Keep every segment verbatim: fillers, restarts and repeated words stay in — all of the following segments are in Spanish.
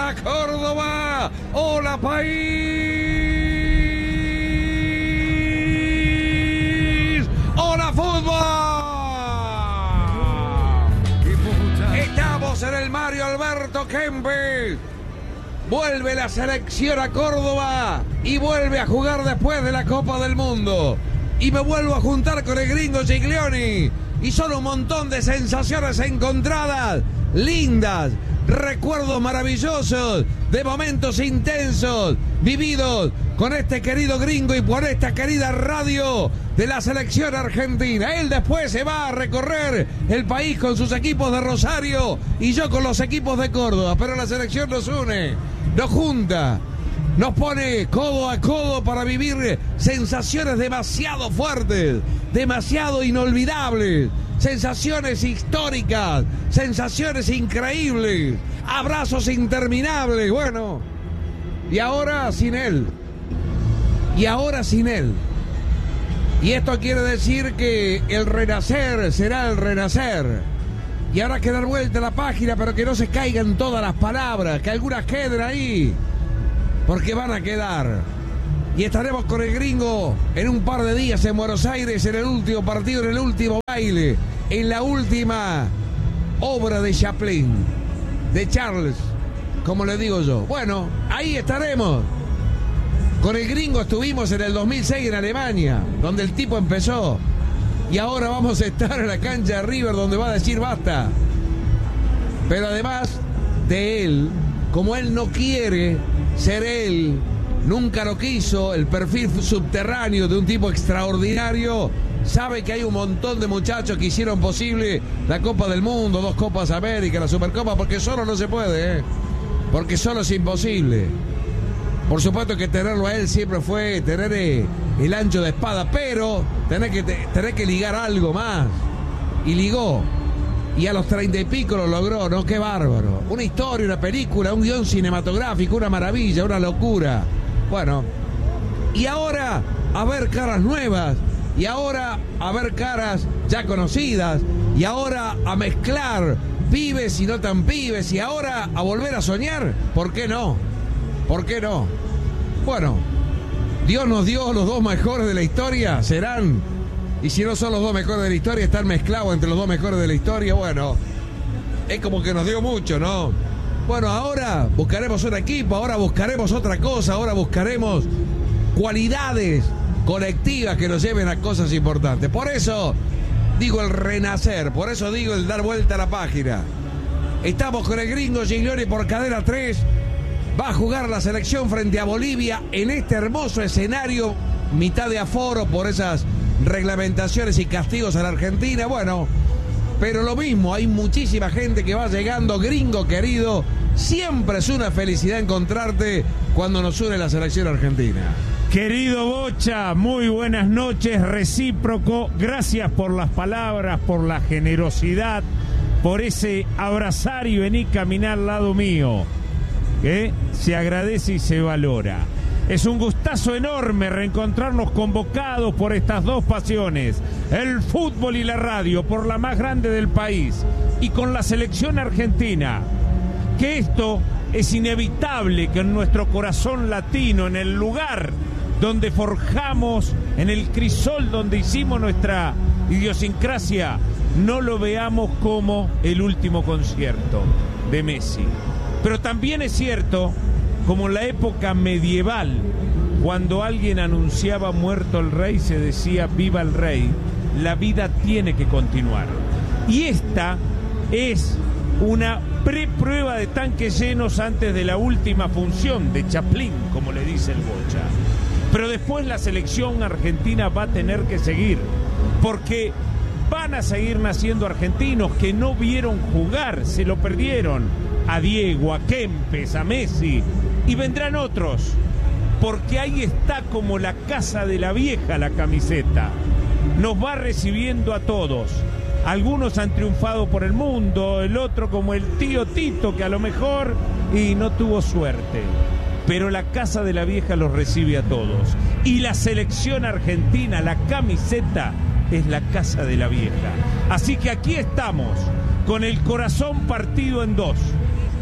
Hola Córdoba, hola país, hola fútbol. Estamos en el Mario Alberto Kempes. Vuelve la selección a Córdoba y vuelve a jugar después de la Copa del Mundo. Y me vuelvo a juntar con el gringo Giglioni. Y son un montón de sensaciones encontradas, lindas, recuerdos maravillosos, de momentos intensos, vividos con este querido gringo y por esta querida radio de la selección argentina. Él después se va a recorrer el país con sus equipos de Rosario y yo con los equipos de Córdoba. Pero la selección nos une, nos junta, nos pone codo a codo para vivir sensaciones demasiado fuertes, demasiado inolvidables, sensaciones históricas, sensaciones increíbles, abrazos interminables. Bueno, y ahora sin él, y ahora sin él. Y esto quiere decir que el renacer será el renacer. Y habrá que dar vuelta a la página, pero que no se caigan todas las palabras, que algunas queden ahí, porque van a quedar. Y estaremos con el gringo en un par de días en Buenos Aires, en el último partido, en el último baile, en la última obra de Chaplin, de Charles, como le digo yo. Bueno, ahí estaremos. Con el gringo estuvimos en el dos mil seis en Alemania, donde el tipo empezó. Y ahora vamos a estar en la cancha de River, donde va a decir basta. Pero además de él, como él no quiere ser él, nunca lo quiso, el perfil subterráneo de un tipo extraordinario, sabe que hay un montón de muchachos que hicieron posible la Copa del Mundo, dos Copas América, la Supercopa, porque solo no se puede, ¿eh? Porque solo es imposible. Por supuesto que tenerlo a él siempre fue tener eh, el ancho de espada, pero tener que, tener que ligar algo más. Y ligó. Y a los treinta y pico lo logró, ¿no? ¡Qué bárbaro! Una historia, una película, un guión cinematográfico, una maravilla, una locura. Bueno, y ahora a ver caras nuevas, y ahora a ver caras ya conocidas, y ahora a mezclar pibes y no tan pibes, y ahora a volver a soñar. ¿Por qué no? ¿Por qué no? Bueno, Dios nos dio los dos mejores de la historia, serán, y si no son los dos mejores de la historia, están mezclados entre los dos mejores de la historia. Bueno, es como que nos dio mucho, ¿no? Bueno, ahora buscaremos un equipo, ahora buscaremos otra cosa, ahora buscaremos cualidades colectivas que nos lleven a cosas importantes. Por eso digo el renacer, por eso digo el dar vuelta a la página. Estamos con el gringo Giglioni por Cadena tres. Va a jugar la selección frente a Bolivia en este hermoso escenario, mitad de aforo por esas reglamentaciones y castigos a la Argentina. Bueno, pero lo mismo, hay muchísima gente que va llegando. Gringo querido, siempre es una felicidad encontrarte cuando nos une la selección argentina. Querido Bocha, muy buenas noches, recíproco. Gracias por las palabras, por la generosidad, por ese abrazar y venir a caminar al lado mío. ¿Eh? Se agradece y se valora. Es un gustazo enorme reencontrarnos convocados por estas dos pasiones, el fútbol y la radio, por la más grande del país, y con la selección argentina. Que esto es inevitable, que en nuestro corazón latino, en el lugar donde forjamos, en el crisol donde hicimos nuestra idiosincrasia, no lo veamos como el último concierto de Messi. Pero también es cierto, como en la época medieval, cuando alguien anunciaba muerto el rey, se decía viva el rey, la vida tiene que continuar. Y esta es una preprueba de tanques llenos antes de la última función de Chaplin, como le dice el Bocha. Pero después la selección argentina va a tener que seguir, porque van a seguir naciendo argentinos que no vieron jugar, se lo perdieron. A Diego, a Kempes, a Messi, y vendrán otros, porque ahí está como la casa de la vieja la camiseta. Nos va recibiendo a todos. Algunos han triunfado por el mundo, el otro como el tío Tito, que a lo mejor y no tuvo suerte. Pero la casa de la vieja los recibe a todos. Y la selección argentina, la camiseta, es la casa de la vieja. Así que aquí estamos, con el corazón partido en dos,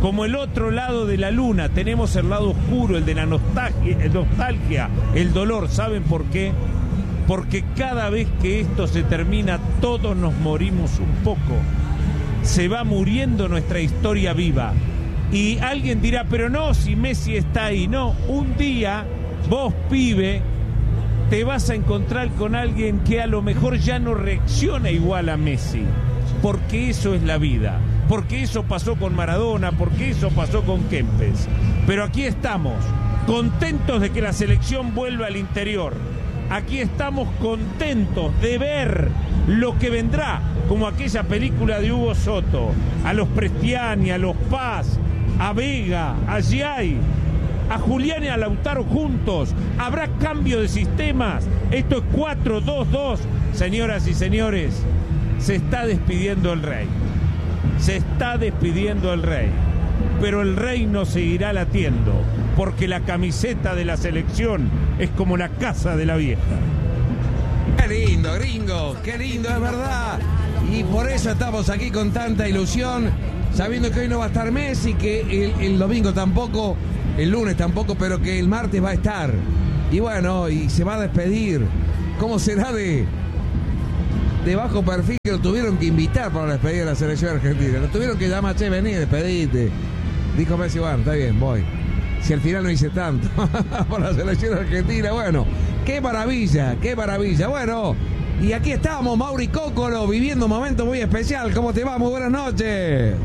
Como el otro lado de la luna, tenemos el lado oscuro, el de la nostalgia, el nostalgia, el dolor. ¿Saben por qué? Porque cada vez que esto se termina, todos nos morimos un poco. Se va muriendo nuestra historia viva. Y alguien dirá, pero no, si Messi está ahí. No, un día, vos, pibe, te vas a encontrar con alguien que a lo mejor ya no reacciona igual a Messi. Porque eso es la vida. Porque eso pasó con Maradona, porque eso pasó con Kempes. Pero aquí estamos, contentos de que la selección vuelva al interior. Aquí estamos contentos de ver lo que vendrá, como aquella película de Hugo Soto, a los Prestiani, a los Paz, a Vega, a Giai, a Julián y a Lautaro juntos. Habrá cambio de sistemas. Esto es cuatro dos dos. Señoras y señores, se está despidiendo el Rey. Se está despidiendo el Rey. Pero el Rey no seguirá latiendo, porque la camiseta de la selección es como la casa de la vieja. Qué lindo, gringo, qué lindo, es verdad. Y por eso estamos aquí con tanta ilusión, sabiendo que hoy no va a estar Messi, que el, el domingo tampoco, el lunes tampoco, pero que el martes va a estar. Y bueno, y se va a despedir. ¿Cómo será de, de bajo perfil que lo tuvieron que invitar para la despedida de la selección argentina? Lo tuvieron que llamar, che, vení, despedite. Dijo Messi, bueno, está bien, voy. Si al final no hice tanto por la selección argentina, bueno, qué maravilla, qué maravilla. Bueno, y aquí estamos, Mauri Cócolo, viviendo un momento muy especial. ¿Cómo te va? Muy buenas noches.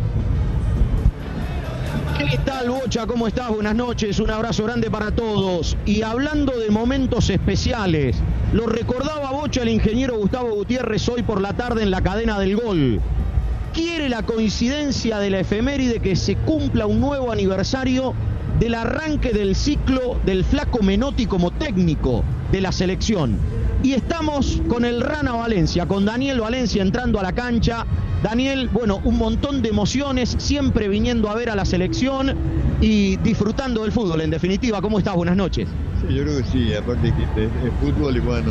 ¿Qué tal, Bocha? ¿Cómo estás? Buenas noches, un abrazo grande para todos. Y hablando de momentos especiales, lo recordaba, Bocha, el ingeniero Gustavo Gutiérrez hoy por la tarde en la cadena del Gol. Quiere la coincidencia de la efeméride que se cumpla un nuevo aniversario del arranque del ciclo del Flaco Menotti como técnico de la selección. Y estamos con el Rana Valencia, con Daniel Valencia entrando a la cancha. Daniel, bueno, un montón de emociones, siempre viniendo a ver a la selección y disfrutando del fútbol, en definitiva. ¿Cómo estás? Buenas noches. Sí, yo creo que sí, aparte que es, es fútbol y bueno,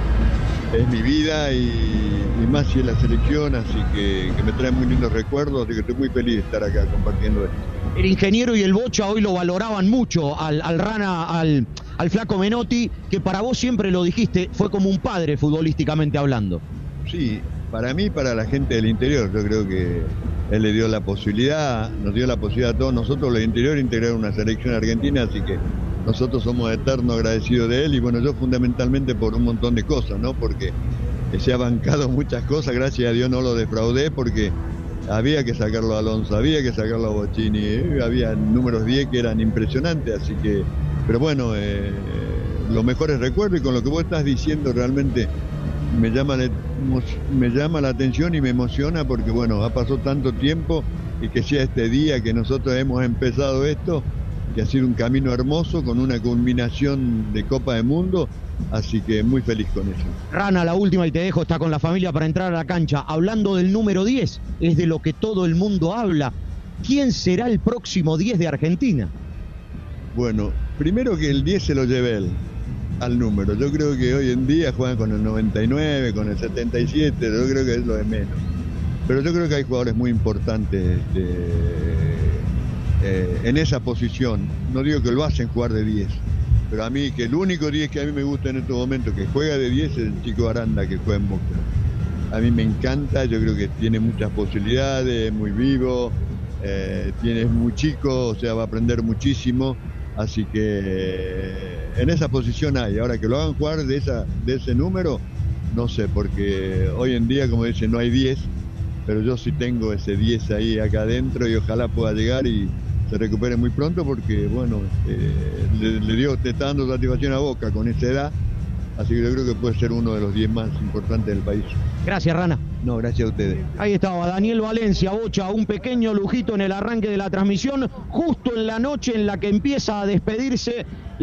es mi vida y, y más si es la selección, así que, que me trae muy lindos recuerdos, así que estoy muy feliz de estar acá compartiendo esto. El ingeniero y el Bocha hoy lo valoraban mucho al, al Rana, al, al Flaco Menotti, que para vos siempre lo dijiste, fue como un padre futbolísticamente hablando. Sí, para mí, para la gente del interior, yo creo que él le dio la posibilidad, nos dio la posibilidad a todos nosotros del interior integrar una selección argentina, así que nosotros somos eternos agradecidos de él y bueno, yo fundamentalmente por un montón de cosas, ¿no? Porque se ha bancado muchas cosas, gracias a Dios no lo defraudé porque había que sacarlo a Alonso, había que sacarlo a Bocini, eh, había números diez que eran impresionantes, así que, pero bueno, eh, los mejores recuerdos y con lo que vos estás diciendo realmente me llama, la, me llama la atención y me emociona porque bueno, ha pasado tanto tiempo y que sea este día que nosotros hemos empezado esto, que ha sido un camino hermoso con una culminación de Copa del Mundo, así que muy feliz con eso. Rana, la última y te dejo, está con la familia para entrar a la cancha. Hablando del número diez, es de lo que todo el mundo habla. ¿Quién será el próximo diez de Argentina? Bueno, primero que el diez se lo lleve él, al número. Yo creo que hoy en día juegan con el noventa y nueve, con el setenta y siete, yo creo que es lo de menos. Pero yo creo que hay jugadores muy importantes de... Eh, en esa posición, no digo que lo hacen jugar de diez, pero a mí que el único diez que a mí me gusta en estos momentos que juega de diez es el chico Aranda que juega en Boca. A mí me encanta, yo creo que tiene muchas posibilidades, muy vivo, eh, tiene es muy chico, o sea va a aprender muchísimo, así que eh, en esa posición hay. Ahora que lo hagan jugar de, esa, de ese número, no sé, porque hoy en día como dicen no hay diez, pero yo sí tengo ese diez ahí acá adentro y ojalá pueda llegar y se recupere muy pronto porque, bueno, eh, le, le dio, te está dando satisfacción a Boca con esa edad, así que yo creo que puede ser uno de los diez más importantes del país. Gracias, Rana. No, gracias a ustedes. Ahí estaba Daniel Valencia, Bocha, un pequeño lujito en el arranque de la transmisión, justo en la noche en la que empieza a despedirse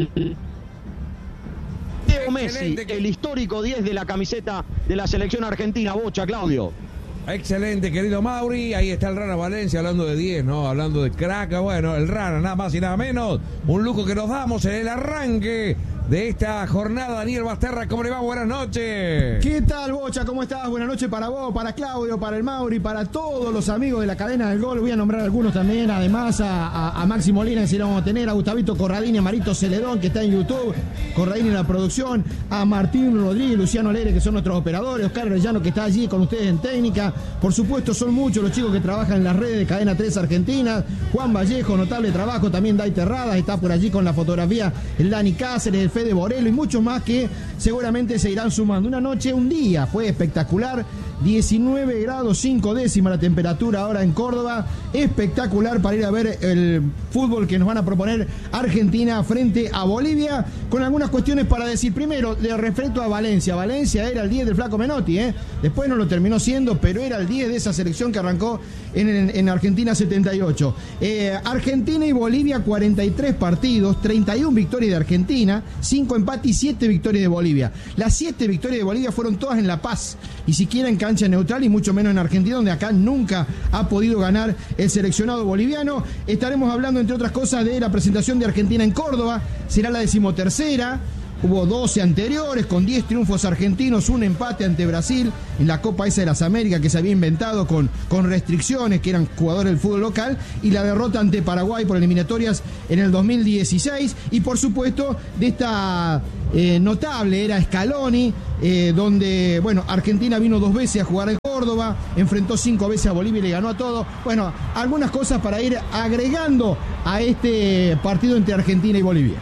Leo Messi, el histórico diez de la camiseta de la selección argentina. Bocha, Claudio. Excelente, querido Mauri. Ahí está el Rana Valencia hablando de diez, ¿no? Hablando de crack. Bueno, el Rana, nada más y nada menos. Un lujo que nos damos en el arranque de esta jornada. Daniel Basterra, ¿cómo le va? Buenas noches. ¿Qué tal, Bocha? ¿Cómo estás? Buenas noches para vos, para Claudio, para el Mauri, para todos los amigos de la cadena del gol. Voy a nombrar algunos también, además a, a, a Maxi Molina, que si lo vamos a tener, a Gustavito Corradini, a Marito Celedón, que está en YouTube, Corradini en la producción, a Martín Rodríguez, Luciano Alegre, que son nuestros operadores, Oscar Arellano, que está allí con ustedes en técnica. Por supuesto, son muchos los chicos que trabajan en las redes de Cadena tres Argentina. Juan Vallejo, notable trabajo, también Dai Terradas, está por allí con la fotografía, el Dani Cáceres, el Fede Borello y muchos más que seguramente se irán sumando. Una noche, un día fue espectacular, diecinueve grados cinco décimas la temperatura ahora en Córdoba, espectacular para ir a ver el fútbol que nos van a proponer Argentina frente a Bolivia, con algunas cuestiones para decir. Primero, de respecto a Valencia, Valencia era el diez del Flaco Menotti, ¿eh? Después no lo terminó siendo, pero era el diez de esa selección que arrancó en, en, en Argentina setenta y ocho. Eh, Argentina y Bolivia, cuarenta y tres partidos, treinta y una victorias de Argentina, cinco empates y siete victorias de Bolivia. Las siete victorias de Bolivia fueron todas en La Paz, y siquiera en cancha neutral, y mucho menos en Argentina, donde acá nunca ha podido ganar el seleccionado boliviano. Estaremos hablando, entre otras cosas, de la presentación de Argentina en Córdoba. Será la decimotercera. Hubo doce anteriores, con diez triunfos argentinos, un empate ante Brasil en la Copa esa de las Américas que se había inventado con, con restricciones, que eran jugadores del fútbol local, y la derrota ante Paraguay por eliminatorias en el dos mil dieciséis. Y por supuesto, de esta eh, notable era Scaloni, eh, donde, bueno, Argentina vino dos veces a jugar en Córdoba, enfrentó cinco veces a Bolivia y le ganó a todo. Bueno, algunas cosas para ir agregando a este partido entre Argentina y Bolivia.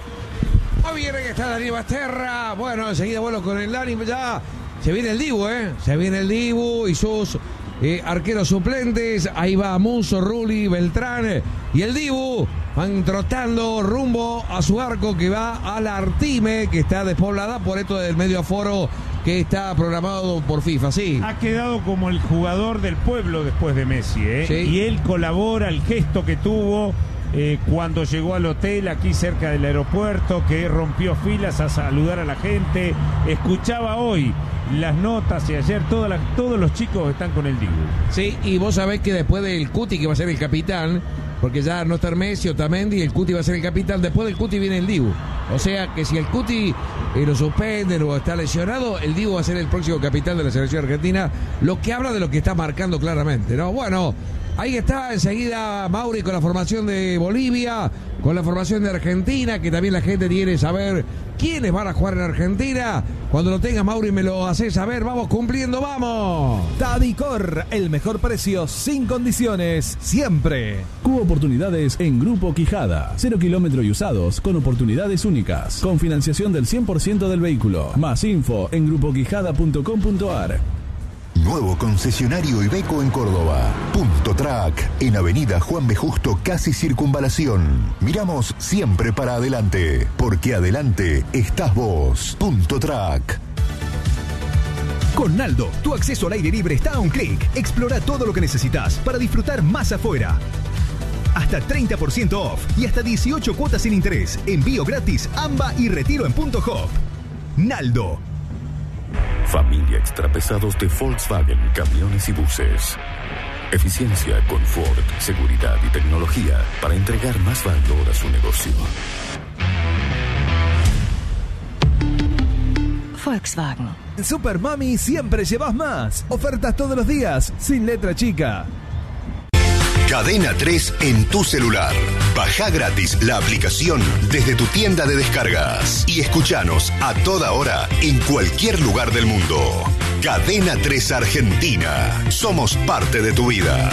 Ah, viene que está Daniel Basterra. Bueno, enseguida vuelo con el Dani. Ya se viene el Dibu, ¿eh? Se viene el Dibu y sus eh, arqueros suplentes. Ahí va Muso, Rulli, Beltrán y el Dibu. Van trotando rumbo a su arco que va a la Artime, que está despoblada por esto del medio aforo que está programado por FIFA, sí. Ha quedado como el jugador del pueblo después de Messi, ¿eh? Sí. Y él colabora, el gesto que tuvo Eh, cuando llegó al hotel aquí cerca del aeropuerto, que rompió filas a saludar a la gente. Escuchaba hoy las notas y ayer toda la, todos los chicos están con el Dibu. Sí, y vos sabés que después del Cuti, que va a ser el capitán, porque ya no está Messi, Otamendi, el Cuti va a ser el capitán, después del Cuti viene el Dibu. O sea que si el Cuti eh, lo suspenden o está lesionado, el Dibu va a ser el próximo capitán de la selección argentina, lo que habla de lo que está marcando claramente, ¿no? Bueno, ahí está enseguida Mauri con la formación de Bolivia, con la formación de Argentina, que también la gente quiere saber quiénes van a jugar en Argentina. Cuando lo tengas, Mauri, me lo haces saber. Vamos cumpliendo, vamos. Tadicor, el mejor precio sin condiciones, siempre. Cubo oportunidades en Grupo Quijada. Cero kilómetros y usados con oportunidades únicas. Con financiación del cien por ciento del vehículo. Más info en grupo quijada punto com punto ar. Nuevo concesionario Iveco en Córdoba. Punto Track, en Avenida Juan B. Justo, casi Circunvalación. Miramos siempre para adelante, porque adelante estás vos. Punto Track. Con Naldo, tu acceso al aire libre está a un clic. Explora todo lo que necesitas para disfrutar más afuera. Hasta treinta por ciento off y hasta dieciocho cuotas sin interés. Envío gratis, AMBA y retiro en Punto Hop. Naldo. Familia extrapesados de Volkswagen, camiones y buses. Eficiencia, confort, seguridad y tecnología para entregar más valor a su negocio. Volkswagen. En Super Mami siempre llevas más. Ofertas todos los días, sin letra chica. Cadena tres en tu celular. Baja gratis la aplicación desde tu tienda de descargas y escuchanos a toda hora en cualquier lugar del mundo. Cadena tres Argentina. Somos parte de tu vida.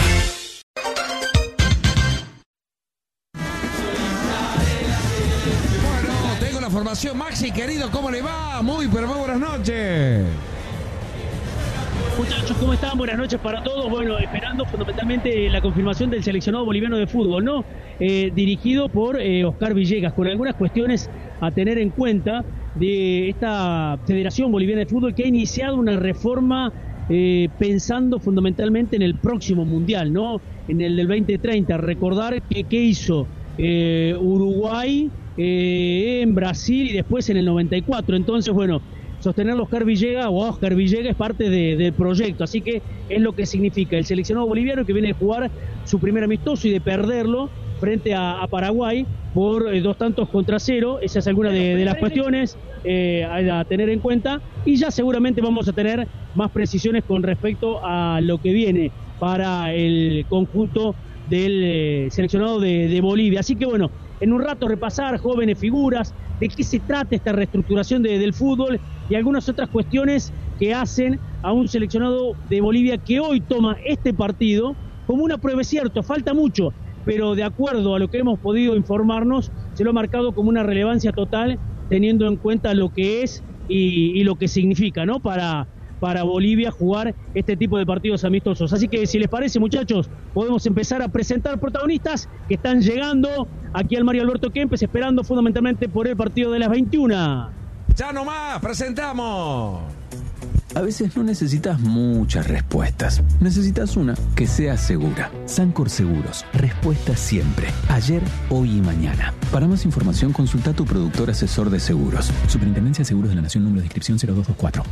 Bueno, tengo la formación. Maxi, querido, ¿cómo le va? Muy, pero muy buenas noches. Muchachos, ¿cómo están? Buenas noches para todos. Bueno, esperando fundamentalmente la confirmación del seleccionado boliviano de fútbol, ¿no? Eh, dirigido por eh, Oscar Villegas, con algunas cuestiones a tener en cuenta de esta Federación Boliviana de Fútbol, que ha iniciado una reforma eh, pensando fundamentalmente en el próximo Mundial, ¿no? En el del veinte treinta. Recordar que qué hizo eh, Uruguay eh, en Brasil y después en el noventa y cuatro. Entonces, bueno, sostenerlo a Oscar Villegas o a Oscar Villegas es parte de, del proyecto, así que es lo que significa el seleccionado boliviano, que viene a jugar su primer amistoso y de perderlo frente a, a Paraguay por eh, dos tantos contra cero. Esa es alguna de, de las cuestiones eh, a, a tener en cuenta, y ya seguramente vamos a tener más precisiones con respecto a lo que viene para el conjunto del eh, seleccionado de, de Bolivia. Así que bueno, en un rato repasar jóvenes figuras, de qué se trata esta reestructuración de, del fútbol y algunas otras cuestiones que hacen a un seleccionado de Bolivia que hoy toma este partido como una prueba. Es cierto, falta mucho, pero de acuerdo a lo que hemos podido informarnos, se lo ha marcado como una relevancia total, teniendo en cuenta lo que es y, y lo que significa, ¿no?, para, para Bolivia jugar este tipo de partidos amistosos. Así que si les parece, muchachos, podemos empezar a presentar protagonistas que están llegando aquí al Mario Alberto Kempes, esperando fundamentalmente por el partido de las veintiuna. Ya nomás, presentamos. A veces no necesitas muchas respuestas. Necesitas una que sea segura. Sancor Seguros. Respuesta siempre. Ayer, hoy y mañana. Para más información, consulta a tu productor asesor de seguros. Superintendencia de Seguros de la Nación, número de inscripción cero dos dos cuatro.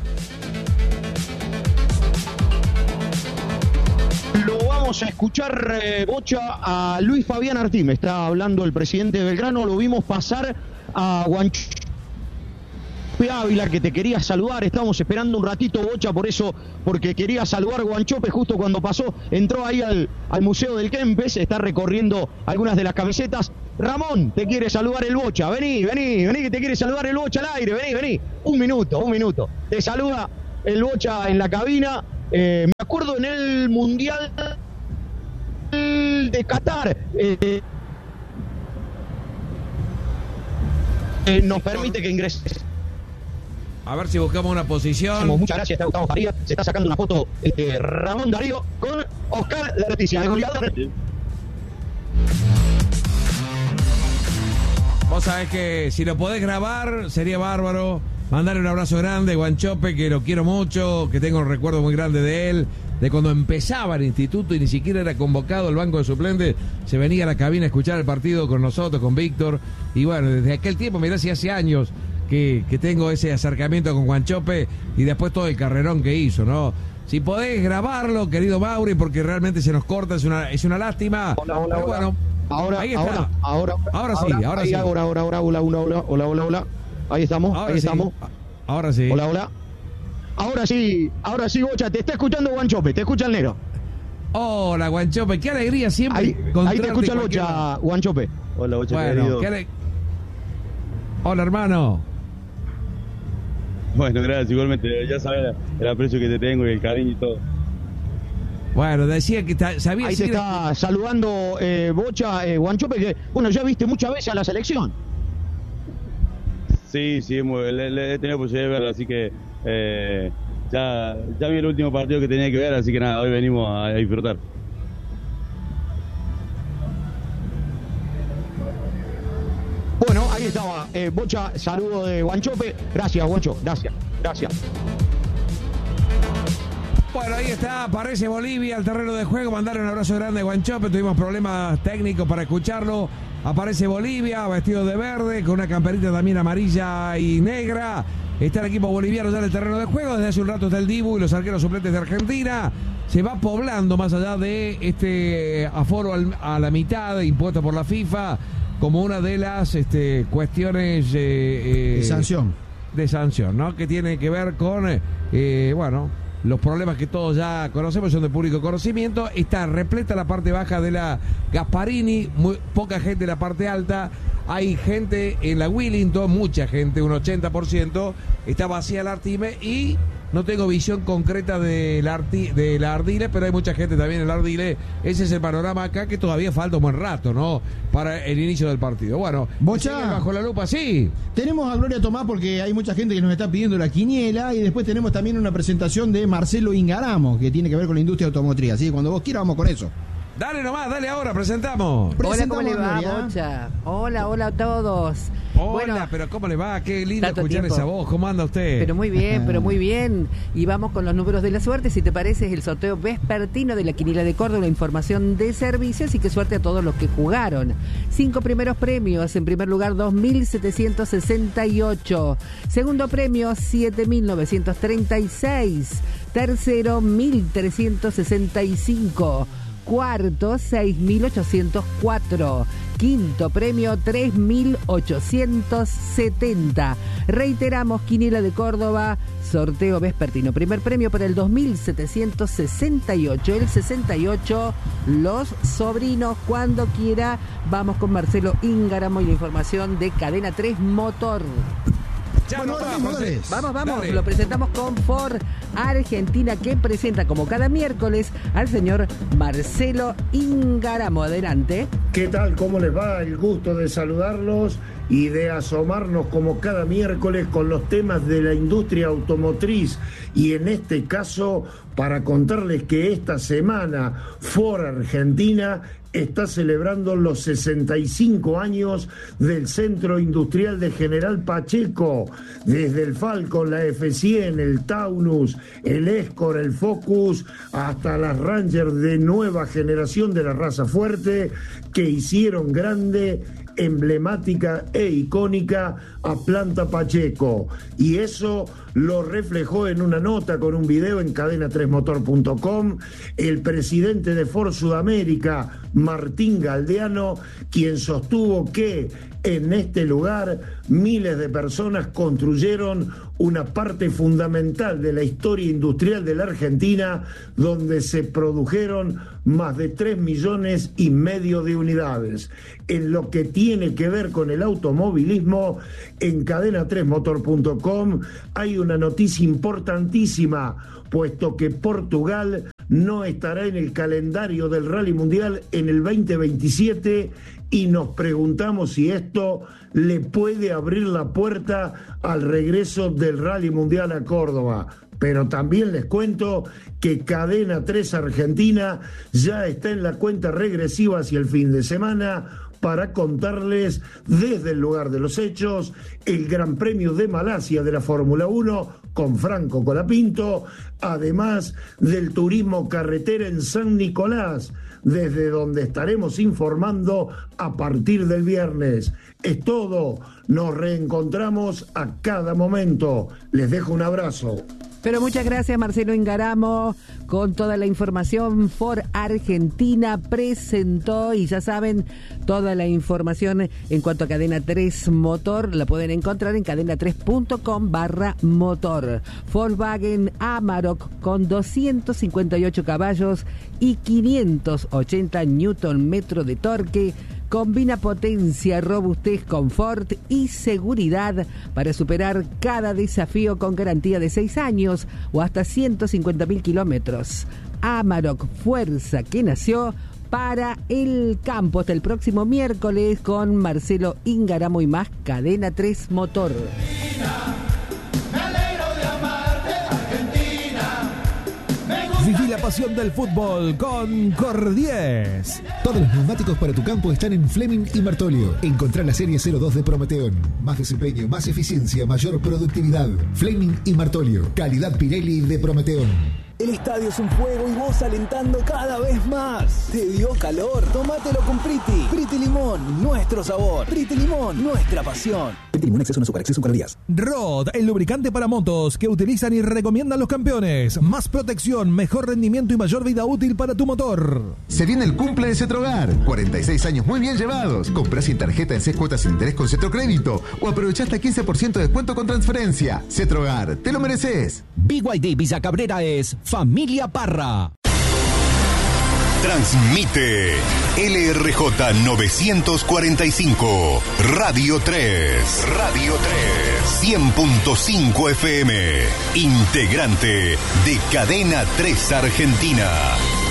Lo vamos a escuchar, eh, Bocha, a Luis Fabián Artime. Está hablando el presidente de Belgrano. Lo vimos pasar a Guanchope Ávila, que te quería saludar. Estábamos esperando un ratito, Bocha, por eso, porque quería saludar Guanchope justo cuando pasó. Entró ahí al, al Museo del Kempes, está recorriendo algunas de las camisetas. Ramón, te quiere saludar el Bocha. Vení, vení, vení, que te quiere saludar el Bocha al aire. Vení, vení. Un minuto, un minuto. Te saluda el Bocha en la cabina. Eh, me acuerdo en el Mundial de Qatar. Eh, eh, nos permite que ingreses. A ver si buscamos una posición. Muchas gracias, está Gustavo Farías. Se está sacando una foto este, Ramón Darío con Oscar Leticia, el goleador. Vos sabés que si lo podés grabar, sería bárbaro. Mandarle un abrazo grande a Guanchope, que lo quiero mucho, que tengo un recuerdo muy grande de él, de cuando empezaba el instituto y ni siquiera era convocado al banco de suplentes, se venía a la cabina a escuchar el partido con nosotros, con Víctor. Y bueno, desde aquel tiempo, mirá si hace años Que, que tengo ese acercamiento con Guanchope, y después todo el carrerón que hizo, ¿no? Si podés grabarlo, querido Mauri, porque realmente se nos corta, es una, es una lástima. Hola, hola, Pero hola. bueno, ahora, ahí está. ahora, ahora, ahora sí, ahora, ahora ahí, sí. Ahora, ahora, ahora, hola, hola, hola, hola, hola, hola. Ahí estamos, Ahora ahí sí. estamos. Ahora sí. Hola, hola. Ahora sí, ahora sí, Bocha, te está escuchando Guanchope, te escucha el Nero. Hola, Guanchope, qué alegría siempre. Ahí, ahí te escucha el Bocha, Guanchope. Hola, Bocha, bueno, querido. qué ale... Hola, hermano. Bueno, gracias, igualmente. Ya sabes el aprecio que te tengo y el cariño y todo. Bueno, decía que ta, sabía Ahí te está saludando eh, Bocha, eh, Guanchope, que bueno, ya viste muchas veces a la selección. Sí, sí, hemos, le, le he tenido posibilidad de verlo, así que eh, ya, ya vi el último partido que tenía que ver, así que nada, hoy venimos a, a disfrutar. Bueno, ahí estaba, eh, Bocha, saludo de Guanchope. Gracias, Guancho, gracias, gracias. Bueno, ahí está, aparece Bolivia al terreno de juego. Mandarle un abrazo grande a Guanchope. Tuvimos problemas técnicos para escucharlo. Aparece Bolivia, vestido de verde, con una camperita también amarilla y negra. Está el equipo boliviano ya en el terreno de juego. Desde hace un rato está el Dibu y los arqueros suplentes de Argentina. Se va poblando más allá de este aforo al, a la mitad impuesto por la FIFA, como una de las este, cuestiones eh, eh, de sanción. De sanción, ¿no? Que tiene que ver con, eh, bueno, los problemas que todos ya conocemos, son de público conocimiento. Está repleta la parte baja de la Gasparini, muy, poca gente en la parte alta. Hay gente en la Willington, mucha gente, un ochenta por ciento. Está vacía la Artime y no tengo visión concreta de la, Arti, de la Ardile, pero hay mucha gente también en la Ardile. Ese es el panorama acá, que todavía falta un buen rato, ¿no?, para el inicio del partido. Bueno, Bocha, bajo la lupa, sí. Tenemos a Gloria Tomás porque hay mucha gente que nos está pidiendo la quiniela, y después tenemos también una presentación de Marcelo Ingaramo, que tiene que ver con la industria automotriz. Así que cuando vos quieras vamos con eso. Dale nomás, dale ahora, presentamos. Hola, ¿cómo le va, Bocha? Hola, hola a todos. Hola, bueno, pero ¿cómo le va? Qué lindo escuchar tiempo. Esa voz. ¿Cómo anda usted? Pero muy bien, pero muy bien. Y vamos con los números de la suerte. Si te parece, es el sorteo vespertino de la Quiniela de Córdoba, la información de servicios, y qué suerte a todos los que jugaron. Cinco primeros premios. En primer lugar, dos mil setecientos sesenta y ocho. Segundo premio, siete mil novecientos treinta y seis. Tercero, mil trescientos sesenta y cinco. cuarto, seis mil ochocientos cuatro. Quinto premio, tres mil ochocientos setenta. Reiteramos, Quiniela de Córdoba, sorteo vespertino. Primer premio para el dos mil setecientos sesenta y ocho. El sesenta y ocho, los sobrinos. Cuando quiera, vamos con Marcelo Íngaramo y la información de Cadena tres Motor. Ya Bueno, no ahora vamos, mismo, dale. Vamos, vamos, Dale. lo presentamos con Ford Argentina, que presenta como cada miércoles al señor Marcelo Íngaramo. Adelante. ¿Qué tal? ¿Cómo les va? El gusto de saludarlos y de asomarnos como cada miércoles con los temas de la industria automotriz, y en este caso para contarles que esta semana Ford Argentina está celebrando los sesenta y cinco años del Centro Industrial de General Pacheco, desde el Falcon, la F cien, el Taunus, el Escort, el Focus, hasta las Ranger de nueva generación de la raza fuerte, que hicieron grande, emblemática e icónica a Planta Pacheco. Y eso lo reflejó en una nota con un video en cadena tres motor punto com el presidente de Ford Sudamérica, Martín Galdeano, quien sostuvo que en este lugar miles de personas construyeron una parte fundamental de la historia industrial de la Argentina, donde se produjeron más de tres millones y medio de unidades. En lo que tiene que ver con el automovilismo, en cadena tres motor punto com hay una noticia importantísima, puesto que Portugal no estará en el calendario del Rally Mundial en el veinte veintisiete, y nos preguntamos si esto le puede abrir la puerta al regreso del Rally Mundial a Córdoba. Pero también les cuento que Cadena tres Argentina ya está en la cuenta regresiva hacia el fin de semana para contarles desde el lugar de los hechos el Gran Premio de Malasia de la Fórmula uno con Franco Colapinto, además del turismo carretera en San Nicolás, desde donde estaremos informando a partir del viernes. Es todo, nos reencontramos a cada momento. Les dejo un abrazo. Pero muchas gracias, Marcelo Íngaramo, con toda la información. Ford Argentina presentó, y ya saben, toda la información en cuanto a Cadena tres Motor la pueden encontrar en cadena tres punto com barra motor. Volkswagen Amarok con doscientos cincuenta y ocho caballos y quinientos ochenta newton metro de torque. Combina potencia, robustez, confort y seguridad para superar cada desafío con garantía de seis años o hasta ciento cincuenta mil kilómetros. Amarok, fuerza que nació para el campo. Hasta el próximo miércoles con Marcelo Íngaramo y más Cadena tres Motor. Viví la pasión del fútbol con Cordies. Todos los neumáticos para tu campo están en Fleming y Martolio. Encontrá la serie cero dos de Prometeon. Más desempeño, más eficiencia, mayor productividad. Fleming y Martolio. Calidad Pirelli de Prometeon. El estadio es un fuego y vos alentando cada vez más. ¿Te dio calor? Tómatelo con Priti. Priti Limón, nuestro sabor. Priti Limón, nuestra pasión. Priti Limón, exceso en azúcar, exceso en calorías. Rod, el lubricante para motos que utilizan y recomiendan los campeones. Más protección, mejor rendimiento y mayor vida útil para tu motor. Se viene el cumple de Cetrogar. cuarenta y seis años muy bien llevados. Comprá sin tarjeta en seis cuotas sin interés con Cetrocrédito o aprovechá hasta quince por ciento de descuento con transferencia. Cetrogar, te lo mereces. B Y D Villa Cabrera es Familia Parra. Transmite L R J novecientos cuarenta y cinco, Radio tres. Radio tres. cien punto cinco F M. Integrante de Cadena tres Argentina.